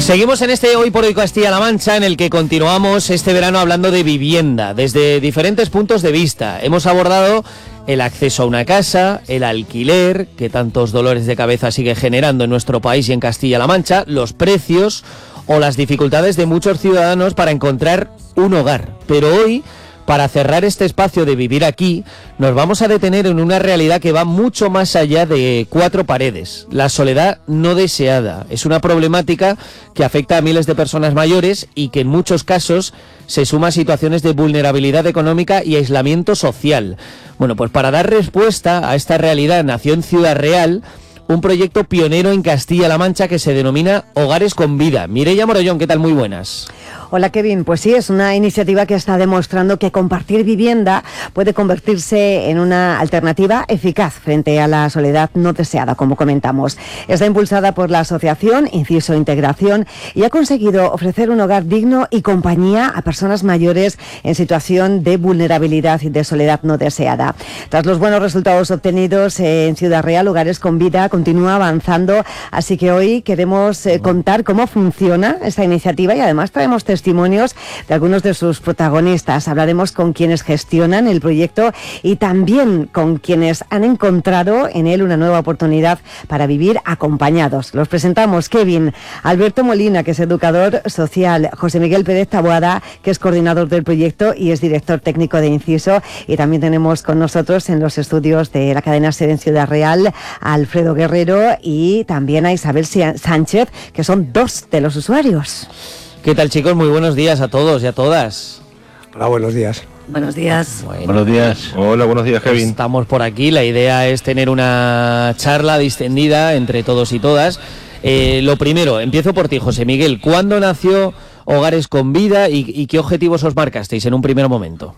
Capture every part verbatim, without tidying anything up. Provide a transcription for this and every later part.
Seguimos en este Hoy por Hoy Castilla-La Mancha, en el que continuamos este verano hablando de vivienda, desde diferentes puntos de vista. Hemos abordado el acceso a una casa, el alquiler, que tantos dolores de cabeza sigue generando en nuestro país y en Castilla-La Mancha, los precios o las dificultades de muchos ciudadanos para encontrar un hogar. Pero hoy, para cerrar este espacio de vivir aquí, nos vamos a detener en una realidad que va mucho más allá de cuatro paredes. La soledad no deseada es una problemática que afecta a miles de personas mayores y que en muchos casos se suma a situaciones de vulnerabilidad económica y aislamiento social. Bueno, pues para dar respuesta a esta realidad nació en Ciudad Real un proyecto pionero en Castilla-La Mancha que se denomina Hogares con Vida. Mireia Morollón, ¿qué tal? Muy buenas. Hola Kevin, pues sí, es una iniciativa que está demostrando que compartir vivienda puede convertirse en una alternativa eficaz frente a la soledad no deseada, como comentamos. Está impulsada por la asociación Inciso Integración y ha conseguido ofrecer un hogar digno y compañía a personas mayores en situación de vulnerabilidad y de soledad no deseada. Tras los buenos resultados obtenidos en Ciudad Real, Hogares con Vida continúa avanzando, así que hoy queremos eh, contar cómo funciona esta iniciativa y además traemos testimonios testimonios de algunos de sus protagonistas. Hablaremos con quienes gestionan el proyecto y también con quienes han encontrado en él una nueva oportunidad para vivir acompañados. Los presentamos: Kevin, Alberto Molina, que es educador social, José Miguel Pérez Taboada, que es coordinador del proyecto y es director técnico de Inciso, y también tenemos con nosotros en los estudios de la cadena SER en Ciudad Real a Alfredo Guerrero y también a Isabel Sánchez, que son dos de los usuarios. ¿Qué tal, chicos? Muy buenos días a todos y a todas. Hola, buenos días. Buenos días. Bueno, buenos días. Hola, buenos días, Kevin. Estamos por aquí. La idea es tener una charla distendida entre todos y todas. Eh, lo primero, empiezo por ti, José Miguel. ¿Cuándo nació Hogares con Vida y, y qué objetivos os marcasteis en un primer momento?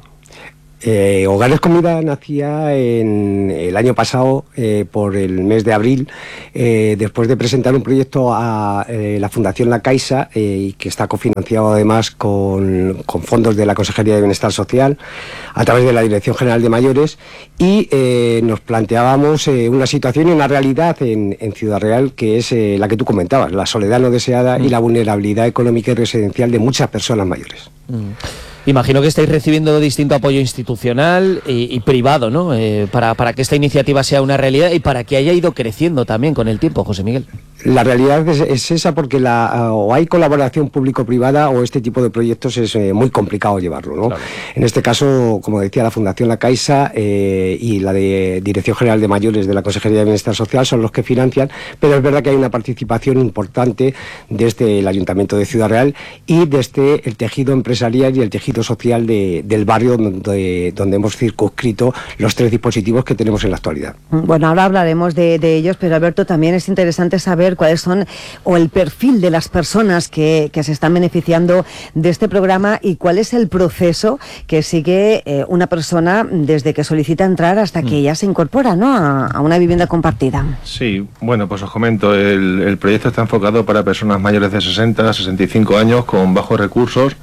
Eh, Hogares con Vida nacía en el año pasado, eh, por el mes de abril, eh, después de presentar un proyecto a eh, la Fundación La Caixa, eh, y que está cofinanciado además con, con fondos de la Consejería de Bienestar Social, a través de la Dirección General de Mayores, y eh, nos planteábamos eh, una situación y una realidad en, en Ciudad Real que es eh, la que tú comentabas, la soledad no deseada mm. y la vulnerabilidad económica y residencial de muchas personas mayores. Mm. Imagino que estáis recibiendo distinto apoyo institucional y, y privado, ¿no? Eh, para, para que esta iniciativa sea una realidad y para que haya ido creciendo también con el tiempo, José Miguel. La realidad es, es esa porque la, o hay colaboración público-privada o este tipo de proyectos es eh, muy complicado llevarlo, ¿no? Claro. En este caso, como decía, la Fundación La Caixa eh, y la de Dirección General de Mayores de la Consejería de Bienestar Social son los que financian, pero es verdad que hay una participación importante desde el Ayuntamiento de Ciudad Real y desde el tejido empresarial y el tejido social de, del barrio donde, donde hemos circunscrito los tres dispositivos que tenemos en la actualidad. Bueno, ahora hablaremos de, de ellos, pero Alberto, también es interesante saber cuáles son o el perfil de las personas que, que se están beneficiando de este programa y cuál es el proceso que sigue eh, una persona desde que solicita entrar hasta que ella se incorpora, ¿no?, a, a una vivienda compartida. Sí, bueno, pues os comento, el, el proyecto está enfocado para personas mayores de sesenta a sesenta y cinco años con bajos recursos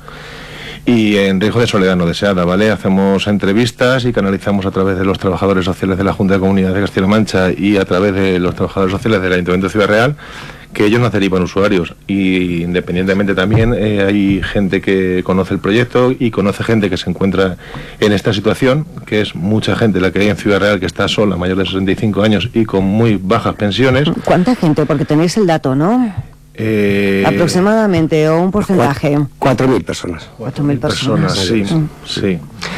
y en riesgo de soledad no deseada, ¿vale? Hacemos entrevistas y canalizamos a través de los trabajadores sociales de la Junta de Comunidades de Castilla-La Mancha y a través de los trabajadores sociales del Ayuntamiento de Ciudad Real, que ellos nos derivan usuarios. Y independientemente también eh, hay gente que conoce el proyecto y conoce gente que se encuentra en esta situación, que es mucha gente la que hay en Ciudad Real que está sola, mayor de sesenta y cinco años y con muy bajas pensiones. ¿Cuánta gente? Porque tenéis el dato, ¿no? Eh, aproximadamente, o un porcentaje. Cuatro mil personas. Cuatro mil personas. Sí, mm. sí.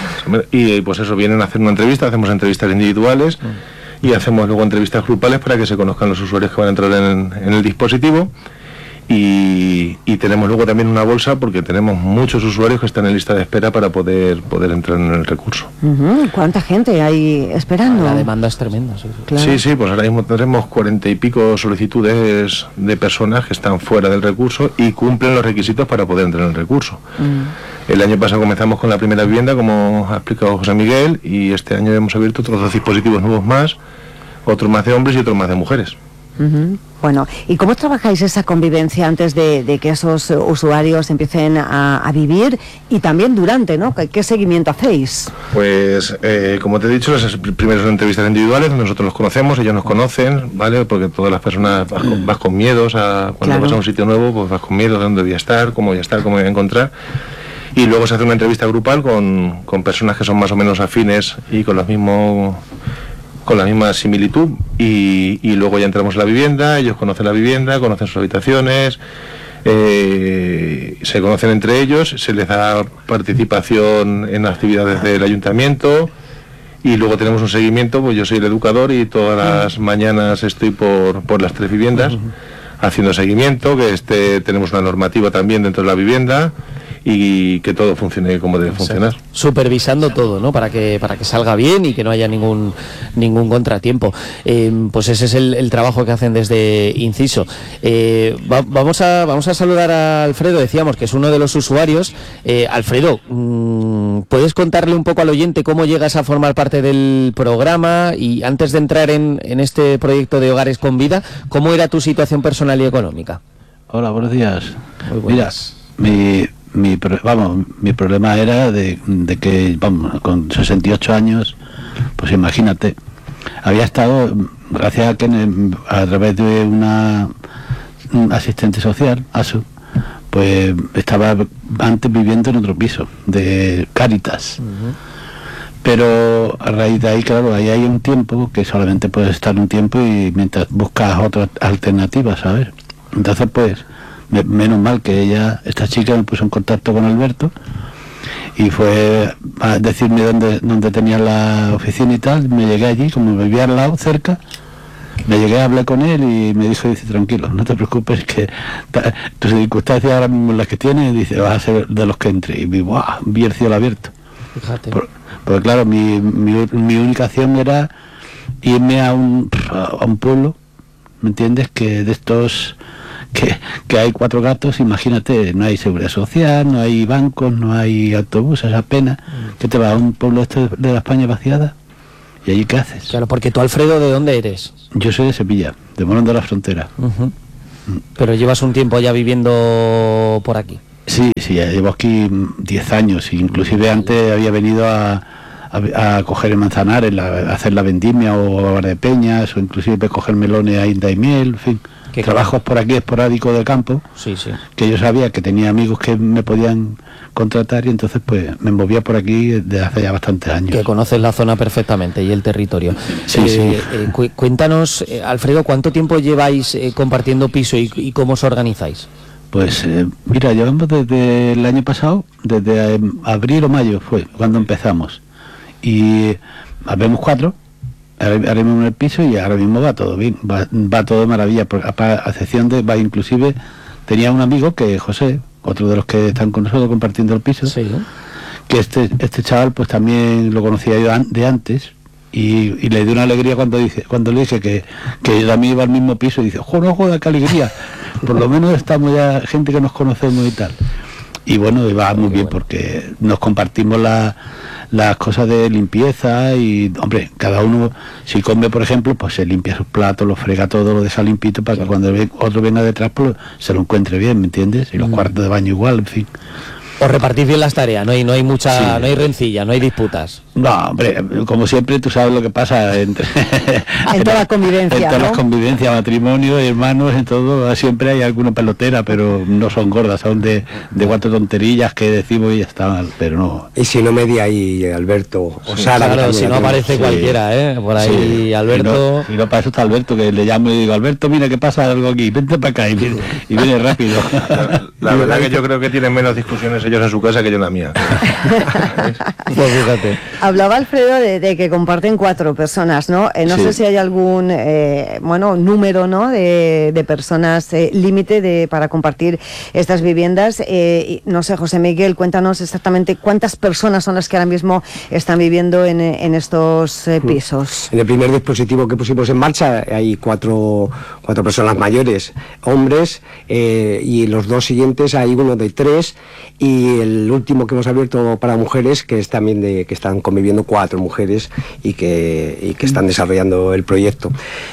Y pues eso, vienen a hacer una entrevista, hacemos entrevistas individuales mm. y hacemos luego entrevistas grupales para que se conozcan los usuarios que van a entrar en, en el dispositivo. Y, y tenemos luego también una bolsa porque tenemos muchos usuarios que están en lista de espera para poder poder entrar en el recurso. Uh-huh. ¿Cuánta gente hay esperando? La demanda es tremenda. Sí, sí. Claro. sí, sí, pues ahora mismo tenemos cuarenta y pico solicitudes de personas que están fuera del recurso y cumplen los requisitos para poder entrar en el recurso. Uh-huh. El año pasado comenzamos con la primera vivienda, como ha explicado José Miguel, y este año hemos abierto otros dos dispositivos nuevos más, otros más de hombres y otros más de mujeres. Uh-huh. Bueno, ¿y cómo trabajáis esa convivencia antes de, de que esos usuarios empiecen a, a vivir y también durante, ¿no? ¿Qué, qué seguimiento hacéis? Pues, eh, como te he dicho, las primeras son entrevistas individuales, nosotros los conocemos, ellos nos conocen, ¿vale? Porque todas las personas vas con, vas con miedos, a, cuando claro. vas a un sitio nuevo, pues vas con miedo de dónde voy a estar, cómo voy a estar, cómo voy a encontrar. Y luego se hace una entrevista grupal con, con personas que son más o menos afines y con los mismos... con la misma similitud y, y luego ya entramos en la vivienda, ellos conocen la vivienda, conocen sus habitaciones, eh, se conocen entre ellos, se les da participación en actividades del ayuntamiento y luego tenemos un seguimiento, pues yo soy el educador y todas las mañanas estoy por, por las tres viviendas haciendo seguimiento, que este, tenemos una normativa también dentro de la vivienda y que todo funcione como debe funcionar. Supervisando todo, ¿no? Para que para que salga bien y que no haya ningún ningún contratiempo. Eh, pues ese es el, el trabajo que hacen desde Inciso. Eh, va, vamos a vamos a saludar a Alfredo, decíamos que es uno de los usuarios. Eh, Alfredo, mmm, ¿puedes contarle un poco al oyente cómo llegas a formar parte del programa? Y antes de entrar en, en este proyecto de Hogares con Vida, ¿cómo era tu situación personal y económica? Hola, buenos días. Muy buenas. Mira, mi Mi, vamos, mi problema era de, de que, vamos, con sesenta y ocho años, pues imagínate, había estado, gracias a que a través de una un asistente social, ASU, pues estaba antes viviendo en otro piso, de Cáritas. Uh-huh. Pero a raíz de ahí, claro, ahí hay un tiempo que solamente puedes estar un tiempo y mientras buscas otras alternativas, ¿sabes? Entonces, pues... menos mal que ella, esta chica me puso en contacto con Alberto y fue a decirme dónde, dónde tenía la oficina y tal. Me llegué allí, como vivía al lado, cerca, me llegué, hablé con él y me dijo, dice, tranquilo, no te preocupes, que ta, tus circunstancias ahora mismo las que tienes, dice, vas a ser de los que entre. Y vi, ¡buah! Vi el cielo abierto. Fíjate. Por, porque claro, mi, mi, mi única acción era irme a un, a un pueblo, ¿me entiendes? Que de estos... Que, que hay cuatro gatos, imagínate, no hay seguridad social, no hay bancos, no hay autobuses apenas, ¿qué te va a un pueblo este de la España vaciada? ¿Y allí qué haces? Claro, porque tú, Alfredo, ¿de dónde eres? Yo soy de Sevilla, de Morón de la Frontera. Uh-huh. Mm. Pero llevas un tiempo ya viviendo por aquí. Sí, sí, ya llevo aquí diez años, inclusive antes había venido a, a, a coger el Manzanares, la, a hacer la vendimia o a Valdepeñas, o inclusive coger melones a Inda y Miel, en fin. Trabajos por aquí esporádicos de campo, sí, sí. Que yo sabía que tenía amigos que me podían contratar y entonces pues me movía por aquí desde hace ya bastantes años. Que conoces la zona perfectamente y el territorio. Sí, eh, sí. Eh, cu- cuéntanos, eh, Alfredo, ¿cuánto tiempo lleváis eh, compartiendo piso y, y cómo os organizáis? Pues eh, mira, llevamos desde el año pasado, desde eh, abril o mayo fue cuando empezamos. Y habemos cuatro. Ahora mismo en el piso y ahora mismo va todo bien, va, va todo de maravilla, porque a, a excepción de, va inclusive, tenía un amigo que José, otro de los que están con nosotros compartiendo el piso, sí, ¿no? Que este este chaval pues también lo conocía yo an, de antes y, y le dio una alegría cuando dice cuando le dije que, que yo también iba al mismo piso y dice, ¡joder, no joda, qué alegría! Por lo menos estamos ya gente que nos conocemos y tal. Y bueno, y va muy bien porque nos compartimos la las cosas de limpieza y, hombre, cada uno, si come, por ejemplo, pues se limpia sus platos, lo frega todo, lo deja limpito para que cuando otro venga detrás, pues se lo encuentre bien, ¿me entiendes? Y los mm. cuartos de baño igual, en fin. Os repartís bien las tareas, no hay, no hay mucha, sí. no hay rencilla, no hay disputas. No, hombre, como siempre tú sabes lo que pasa entre, en toda la convivencia, en todas ¿no? las convivencias, matrimonio, hermanos, en todo, siempre hay alguna pelotera, pero no son gordas, son de, de cuatro tonterillas que decimos y ya está, pero no. Y si no media ahí Alberto o Sí, Sara. claro, si no aparece sí. cualquiera, ¿eh? Por ahí sí. Alberto. Y no, y no para eso está Alberto, que le llamo y digo, Alberto, mira que pasa algo aquí, vente para acá y viene, y viene rápido. La, la verdad que yo creo que tienen menos discusiones ellos en su casa que yo en la mía. Pues fíjate. Hablaba Alfredo de, de que comparten cuatro personas, ¿no? Eh, no sí. sé si hay algún, eh, bueno, número, ¿no? De, de personas eh, límite de para compartir estas viviendas. Eh, no sé, José Miguel, cuéntanos exactamente cuántas personas son las que ahora mismo están viviendo en, en estos eh, pisos. En el primer dispositivo que pusimos en marcha hay cuatro, cuatro personas mayores, hombres, eh, y los dos siguientes hay uno de tres y el último que hemos abierto para mujeres que es también de que están con conviviendo cuatro mujeres y que, y que están desarrollando el proyecto.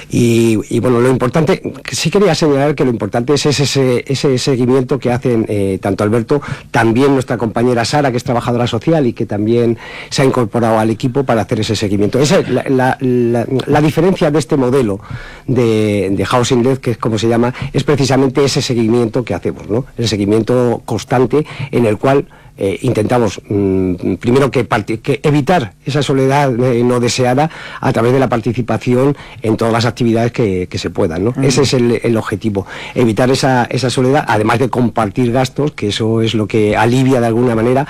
Y, y bueno, lo importante, sí quería señalar que lo importante es ese, ese seguimiento que hacen eh, tanto Alberto, también nuestra compañera Sara, que es trabajadora social y que también se ha incorporado al equipo para hacer ese seguimiento. Esa es la, la, la, la diferencia de este modelo de, de Housing Led, que es como se llama, es precisamente ese seguimiento que hacemos, ¿no? El seguimiento constante en el cual Eh, intentamos mmm, primero que, que evitar esa soledad eh, no deseada a través de la participación en todas las actividades que, que se puedan, ¿no? Uh-huh. Ese es el, el objetivo, evitar esa, esa soledad, además de compartir gastos, que eso es lo que alivia de alguna manera,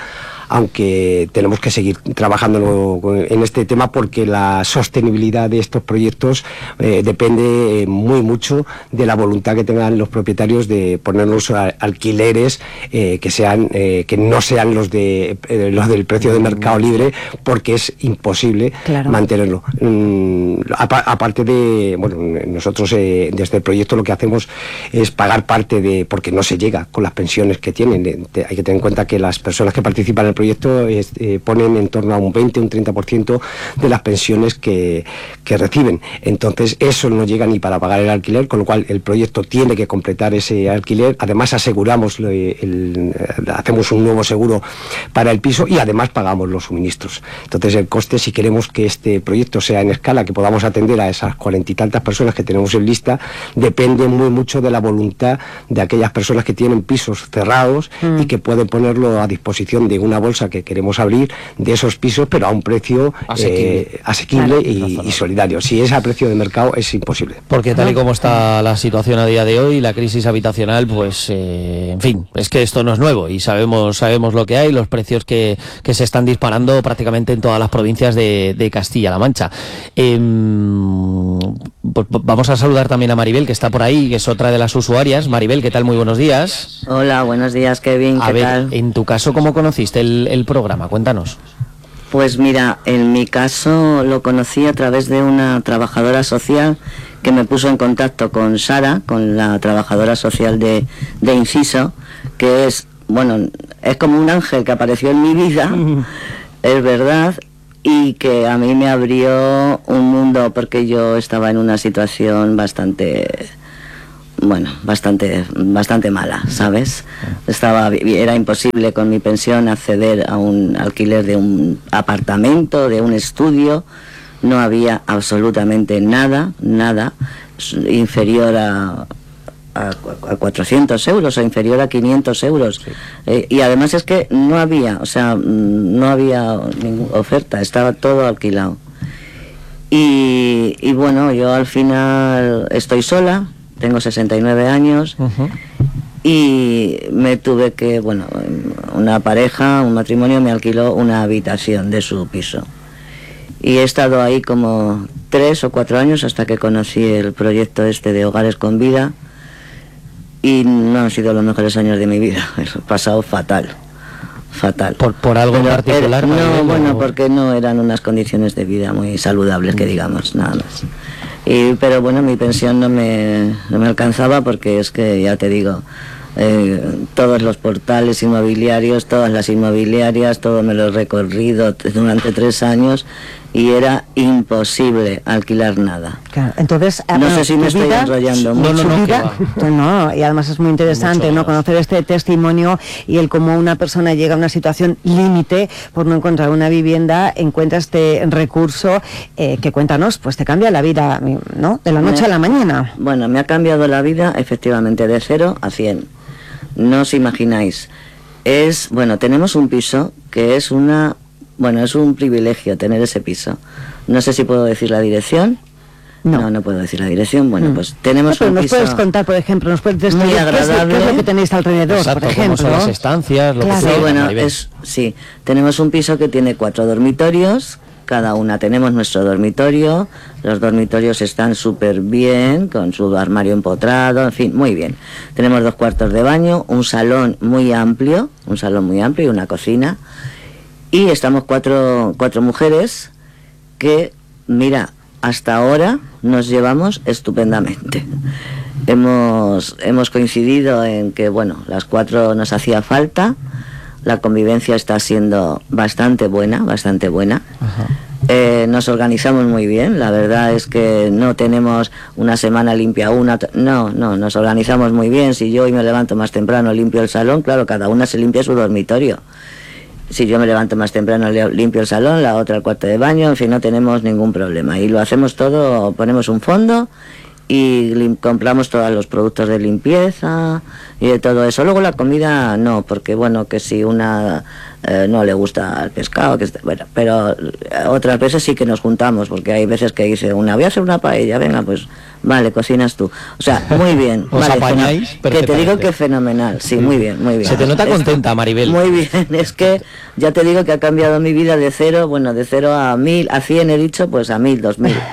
aunque tenemos que seguir trabajando en este tema porque la sostenibilidad de estos proyectos eh, depende muy mucho de la voluntad que tengan los propietarios de ponernos a, alquileres eh, que sean eh, que no sean los de eh, los del precio de mercado libre, porque es imposible claro. mantenerlo. Mm, aparte de, bueno, nosotros eh, desde el proyecto lo que hacemos es pagar parte de, porque no se llega con las pensiones que tienen. De, de, hay que tener en cuenta que las personas que participan en el proyecto es, eh, ponen en torno a un veinte, un treinta por ciento de las pensiones que, que reciben. Entonces eso no llega ni para pagar el alquiler, con lo cual el proyecto tiene que completar ese alquiler. Además aseguramos, el, el, hacemos un nuevo seguro para el piso y además pagamos los suministros. Entonces el coste, si queremos que este proyecto sea en escala, que podamos atender a esas cuarenta y tantas personas que tenemos en lista, depende muy mucho de la voluntad de aquellas personas que tienen pisos cerrados mm. y que pueden ponerlo a disposición de una bolsa que queremos abrir de esos pisos, pero a un precio asequible, eh, asequible claro. y, y solidario. Si es a precio de mercado es imposible. Porque tal y como está la situación a día de hoy, la crisis habitacional, pues eh, en fin, es que esto no es nuevo y sabemos sabemos lo que hay, los precios que, que se están disparando prácticamente en todas las provincias de, de Castilla-La Mancha. Eh, pues vamos a saludar también a Maribel, que está por ahí, que es otra de las usuarias. Maribel, ¿qué tal? Muy buenos días. Hola, buenos días, Kevin. ¿Qué a ver, tal? En tu caso, ¿cómo conociste el, el programa? Cuéntanos. Pues mira, en mi caso lo conocí a través de una trabajadora social que me puso en contacto con Sara, con la trabajadora social de, de Inciso, que es, bueno, es como un ángel que apareció en mi vida, es verdad, y que a mí me abrió un mundo porque yo estaba en una situación bastante... bueno, bastante bastante mala, ¿sabes? Estaba, era imposible con mi pensión acceder a un alquiler de un apartamento, de un estudio, no había absolutamente nada, nada inferior a, a, a cuatrocientos euros o inferior a quinientos euros. Sí. Eh, y además es que no había, o sea, no había ninguna oferta, estaba todo alquilado. Y, y bueno, yo al final estoy sola. Tengo sesenta y nueve años uh-huh. y me tuve que, bueno, una pareja, un matrimonio me alquiló una habitación de su piso. Y he estado ahí como tres o cuatro años hasta que conocí el proyecto este de Hogares con Vida y no han sido los mejores años de mi vida, he pasado fatal, fatal. ¿Por, por algo en particular? Era, no, bueno, porque no eran unas condiciones de vida muy saludables, que digamos, nada más. Y, pero bueno, mi pensión no me, no me alcanzaba porque es que, ya te digo, eh, todos los portales inmobiliarios, todas las inmobiliarias, todo me lo he recorrido durante tres años y era imposible alquilar nada. Claro, entonces, no bueno, sé si me estoy vida, enrollando no, mucho. No, no, vida, no, y además es muy interesante, mucho, ¿no? Conocer este testimonio y el cómo una persona llega a una situación límite por no encontrar una vivienda, encuentra este recurso eh, que, cuéntanos, pues te cambia la vida, ¿no? De la noche me, a la mañana. Bueno, me ha cambiado la vida efectivamente de cero a cien. No os imagináis. Es, bueno, tenemos un piso que es una... Bueno, es un privilegio tener ese piso. No sé si puedo decir la dirección. No, no, no puedo decir la dirección. Bueno, mm. pues tenemos no, pero un nos piso... Nos puedes contar, por ejemplo, nos puedes describir muy agradable. ¿Qué es lo que tenéis alrededor, exacto, por ejemplo? ¿Cómo son las estancias? Lo claro. que Sí, bueno, es, sí, tenemos un piso que tiene cuatro dormitorios. Cada una tenemos nuestro dormitorio. Los dormitorios están súper bien, con su armario empotrado, en fin, muy bien. Tenemos dos cuartos de baño, un salón muy amplio, un salón muy amplio y una cocina. Y estamos cuatro, cuatro mujeres que, mira, hasta ahora nos llevamos estupendamente. Hemos, hemos coincidido en que, bueno, las cuatro nos hacía falta la convivencia está siendo bastante buena, bastante buena. Eh, nos organizamos muy bien, la verdad es que no tenemos una semana limpia una, no, no, nos organizamos muy bien. Si yo hoy me levanto más temprano, limpio el salón, claro, cada una se limpia su dormitorio. Si yo me levanto más temprano, limpio el salón, la otra el cuarto de baño, en fin, no tenemos ningún problema. Y lo hacemos todo, ponemos un fondo y compramos todos los productos de limpieza y de todo eso. Luego la comida no, porque bueno, que si una eh, no le gusta el pescado, que bueno, pero otras veces sí que nos juntamos, porque hay veces que dice una, voy a hacer una paella, venga, pues vale, cocinas tú. O sea, muy bien. ¿Os vale, apañáis? Que te digo que fenomenal, sí, muy bien, muy bien. Se te nota contenta, Maribel. Muy bien, es que ya te digo que ha cambiado mi vida de cero, bueno, de cero a mil, a cien he dicho, pues a mil, dos mil.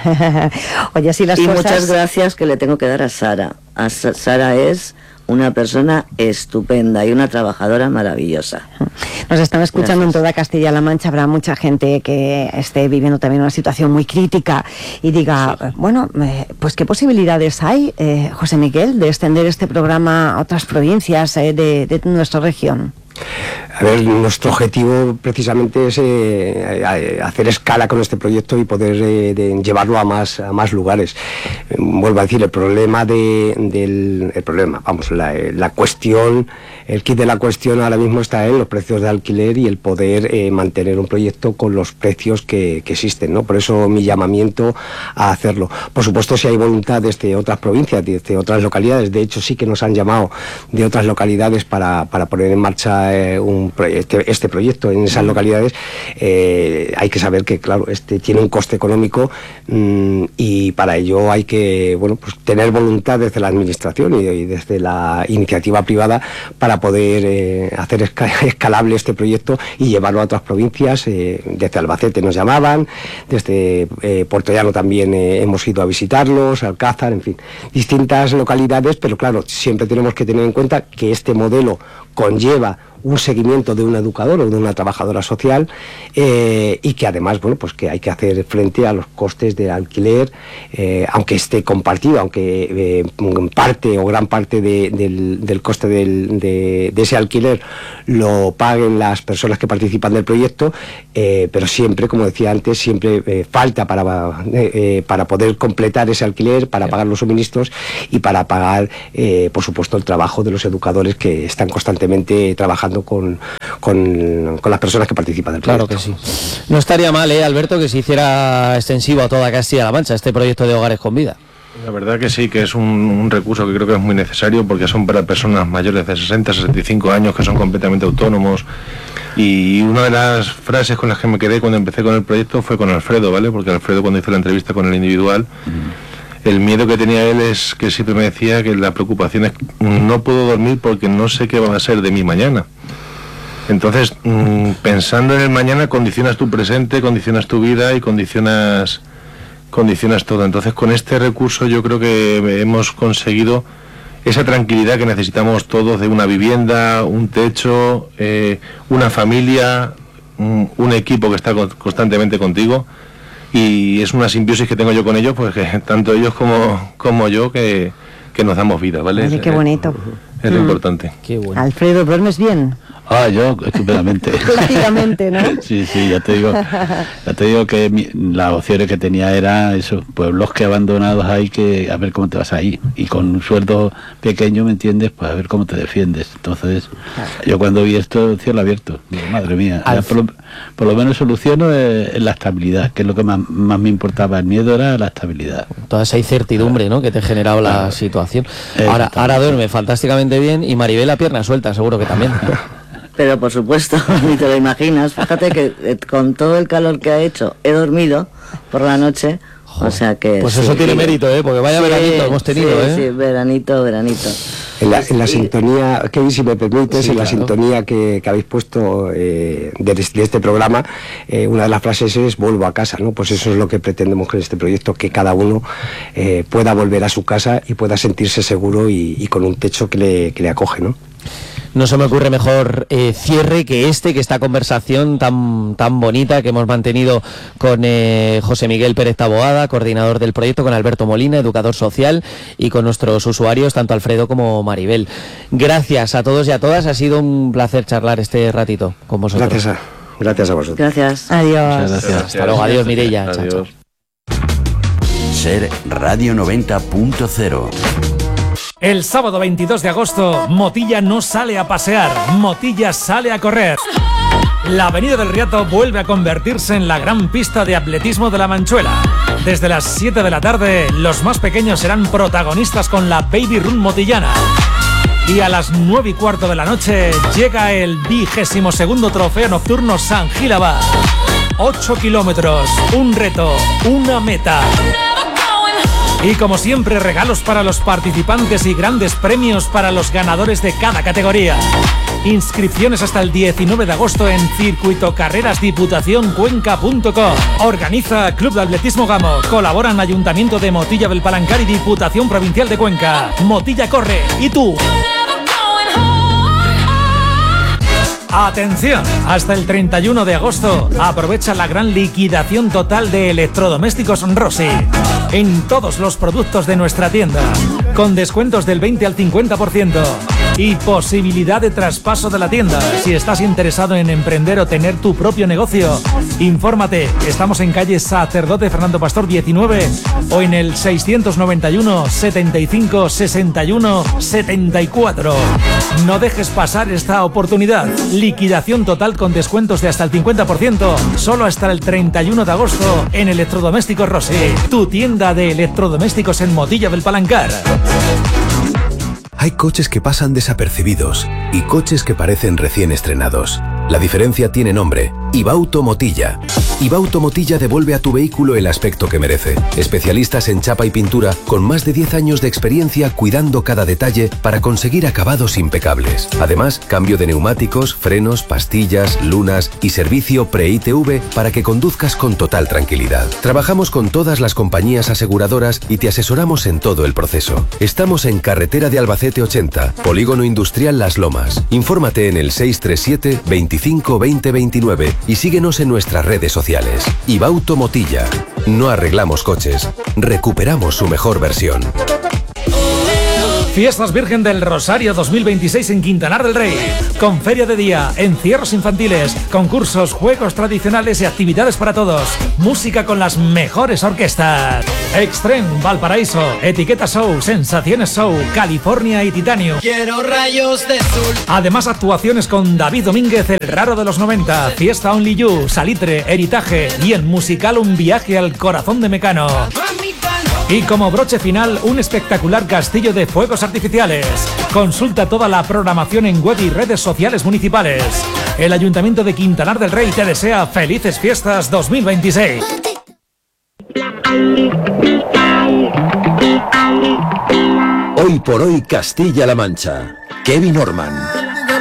Oye, así las y cosas... muchas gracias que le tengo que dar a Sara. A Sa- Sara es una persona estupenda y una trabajadora maravillosa. Nos están escuchando Gracias. en toda Castilla-La Mancha. Habrá mucha gente que esté viviendo también una situación muy crítica y diga, sí. bueno, eh, pues qué posibilidades hay, eh, José Miguel, de extender este programa a otras provincias eh, de, de nuestra región. A ver, nuestro objetivo precisamente es eh, hacer escala con este proyecto y poder eh, de llevarlo a más a más lugares. Eh, vuelvo a decir, el problema de, del el problema, vamos, la, la cuestión, el kit de la cuestión ahora mismo está en los precios de alquiler y el poder eh, mantener un proyecto con los precios que, que existen, ¿no? Por eso mi llamamiento a hacerlo. Por supuesto, si hay voluntad desde otras provincias, desde otras localidades, de hecho sí que nos han llamado de otras localidades para, para poner en marcha eh, un Este, este proyecto en esas localidades, eh, hay que saber que claro, este tiene un coste económico mmm, y para ello hay que bueno pues tener voluntad desde la administración y, y desde la iniciativa privada para poder eh, hacer esca escalable este proyecto y llevarlo a otras provincias. Eh, desde Albacete nos llamaban, desde eh, Puerto Llano también eh, hemos ido a visitarlos, Alcázar, en fin, distintas localidades, pero claro, siempre tenemos que tener en cuenta que este modelo conlleva un seguimiento de un educador o de una trabajadora social eh, y que además, bueno, pues que hay que hacer frente a los costes de alquiler, eh, aunque esté compartido, aunque eh, parte o gran parte de, del, del coste del, de, de ese alquiler lo paguen las personas que participan del proyecto, eh, pero siempre, como decía antes, siempre eh, falta para, eh, para poder completar ese alquiler, para pagar los suministros y para pagar, eh, por supuesto, el trabajo de los educadores que están constantemente trabajando Con, con, con las personas que participan del proyecto. Claro que sí. No estaría mal, ¿eh, Alberto, que se hiciera extensivo a toda Castilla-La Mancha este proyecto de Hogares con Vida? La verdad que sí, que es un, un recurso que creo que es muy necesario porque son para personas mayores de sesenta, sesenta y cinco años que son completamente autónomos. Y una de las frases con las que me quedé cuando empecé con el proyecto fue con Alfredo, ¿vale? Porque Alfredo, cuando hizo la entrevista con el individual, mm. el miedo que tenía él es que siempre me decía que la preocupación es no puedo dormir porque no sé qué va a ser de mí mañana. Entonces, mmm, pensando en el mañana, condicionas tu presente, condicionas tu vida y condicionas, condicionas todo. Entonces, con este recurso yo creo que hemos conseguido esa tranquilidad que necesitamos todos de una vivienda, un techo, eh, una familia, un, un equipo que está constantemente contigo. Y es una simbiosis que tengo yo con ellos, pues que tanto ellos como, como yo que, que nos damos vida, ¿vale? Oye, qué bonito. Es lo mm. importante. Qué bueno. Alfredo, ¿duermes bien? Ah, yo estupendamente. Prácticamente, ¿no? Sí, sí, ya te digo, ya te digo que mi, las opciones que tenía era eso, pueblos que abandonados hay que a ver cómo te vas ahí y con un sueldo pequeño, ¿me entiendes? Pues a ver cómo te defiendes. Entonces, claro. Yo cuando vi esto, cielo abierto, digo, madre mía, ya por, lo, por lo menos soluciono eh, la estabilidad, que es lo que más, más me importaba. El miedo era la estabilidad. Toda esa incertidumbre, ¿no?, que te ha generado la claro. situación. Ahora, ahora duerme fantásticamente bien y Maribel la pierna suelta, seguro que también. Pero por supuesto, ni te lo imaginas. Fíjate que eh, con todo el calor que ha hecho, he dormido por la noche. Joder, o sea que... Pues sí, eso tiene sí, mérito, ¿eh? Porque vaya sí, veranito hemos tenido, sí, ¿eh? Sí, veranito, veranito. En la, en la sí. sintonía, Kevin, si me permites, sí, en la claro. sintonía que, que habéis puesto eh, de, de este programa, eh, una de las frases es vuelvo a casa, ¿no? Pues eso es lo que pretendemos con este proyecto, que cada uno eh, pueda volver a su casa y pueda sentirse seguro y, y con un techo que le, que le acoge, ¿no? No se me ocurre mejor eh, cierre que este, que esta conversación tan, tan bonita que hemos mantenido con eh, José Miguel Pérez Taboada, coordinador del proyecto, con Alberto Molina, educador social, y con nuestros usuarios, tanto Alfredo como Maribel. Gracias a todos y a todas, ha sido un placer charlar este ratito con vosotros. Gracias a, gracias a vosotros. Gracias. Adiós. Gracias. Hasta luego, adiós Mireia. Adiós. Chao, chao. Ser Radio noventa punto cero. El sábado veintidós de agosto, Motilla no sale a pasear, Motilla sale a correr. La Avenida del Riato vuelve a convertirse en la gran pista de atletismo de La Manchuela. Desde las siete de la tarde, los más pequeños serán protagonistas con la Baby Run motillana. Y a las nueve y cuarto de la noche llega el vigésimo segundo Trofeo Nocturno San Gil Abad. Ocho kilómetros, un reto, una meta. Y como siempre, regalos para los participantes y grandes premios para los ganadores de cada categoría. Inscripciones hasta el diecinueve de agosto en circuito carreras diputación cuenca punto com. Organiza Club de Atletismo Gamo. Colaboran Ayuntamiento de Motilla del Palancar y Diputación Provincial de Cuenca. Motilla corre. ¿Y tú? Atención, hasta el treinta y uno de agosto aprovecha la gran liquidación total de electrodomésticos Rossi en todos los productos de nuestra tienda, con descuentos del veinte al cincuenta por ciento y posibilidad de traspaso de la tienda. Si estás interesado en emprender o tener tu propio negocio, infórmate. Estamos en calle Sacerdote Fernando Pastor diecinueve o en el seiscientos noventa y uno, setenta y cinco, sesenta y uno, setenta y cuatro. No dejes pasar esta oportunidad. Liquidación total con descuentos de hasta el cincuenta por ciento, solo hasta el treinta y uno de agosto en Electrodomésticos Rossi, tu tienda de electrodomésticos en Motilla del Palancar. Hay coches que pasan desapercibidos y coches que parecen recién estrenados. La diferencia tiene nombre: Ibauto Motilla. Ibauto Motilla devuelve a tu vehículo el aspecto que merece. Especialistas en chapa y pintura con más de diez años de experiencia cuidando cada detalle para conseguir acabados impecables. Además, cambio de neumáticos, frenos, pastillas, lunas y servicio pre-I T V para que conduzcas con total tranquilidad. Trabajamos con todas las compañías aseguradoras y te asesoramos en todo el proceso. Estamos en carretera de Albacete ochenta, Polígono Industrial Las Lomas. Infórmate en el seis tres siete, veinticinco, veinte, veintinueve y síguenos en nuestras redes sociales. Ibauto Motilla. No arreglamos coches, recuperamos su mejor versión. Fiestas Virgen del Rosario dos mil veintiséis en Quintanar del Rey, con feria de día, encierros infantiles, concursos, juegos tradicionales y actividades para todos. Música con las mejores orquestas. Extreme, Valparaíso, Etiqueta Show, Sensaciones Show, California y Titanium. Quiero rayos de sol. Además, actuaciones con David Domínguez, el raro de los noventa, Fiesta Only You, Salitre, Heritaje y el musical Un viaje al corazón de Mecano. Y como broche final, un espectacular castillo de fuegos artificiales. Consulta toda la programación en web y redes sociales municipales. El Ayuntamiento de Quintanar del Rey te desea felices fiestas dos mil veintiséis. Hoy por hoy Castilla-La Mancha. Kevin Orman.